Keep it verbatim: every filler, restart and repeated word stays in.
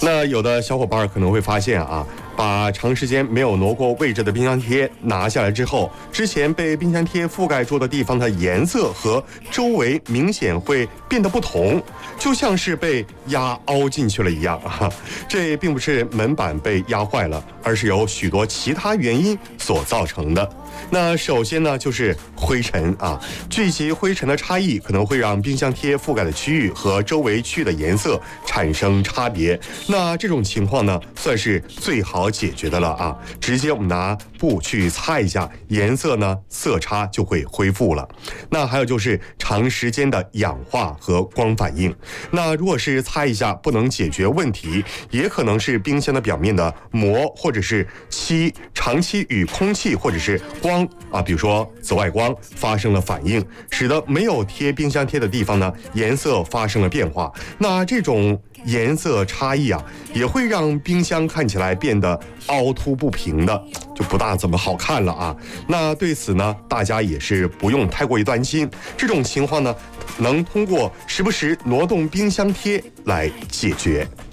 那有的小伙伴可能会发现啊，把长时间没有挪过位置的冰箱贴拿下来之后，之前被冰箱贴覆盖住的地方的颜色和周围明显会变得不同，就像是被压凹进去了一样啊。这并不是门板被压坏了，而是由许多其他原因所造成的。那首先呢，就是灰尘啊，聚集灰尘的差异可能会让冰箱贴覆盖的区域和周围区域的颜色产生差别。那这种情况呢，算是最好解决的了啊，直接我们拿布去擦一下，颜色呢色差就会恢复了。那还有就是长时间的氧化和光反应，那如果是擦一下不能解决问题，也可能是冰箱的表面的膜或者是漆长期与空气或者是光啊，比如说紫外光发生了反应，使得没有贴冰箱贴的地方呢，颜色发生了变化。那这种颜色差异啊，也会让冰箱看起来变得凹凸不平的，就不大怎么好看了啊。那对此呢，大家也是不用太过于担心，这种情况呢，能通过时不时挪动冰箱贴来解决。